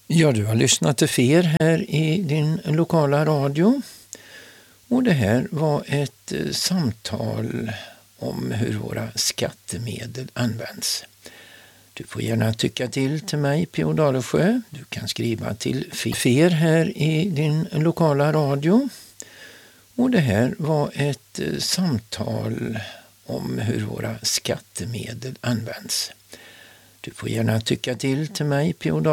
Ja, du har lyssnat till FER här i din lokala radio. Och det här var ett samtal om hur våra skattemedel används. Du får gärna tycka till mig, P.O. Dalesjö. Du kan skriva till FER här i din lokala radio. Och det här var ett samtal om hur våra skattemedel används. Du får gärna tycka till mig, P.O.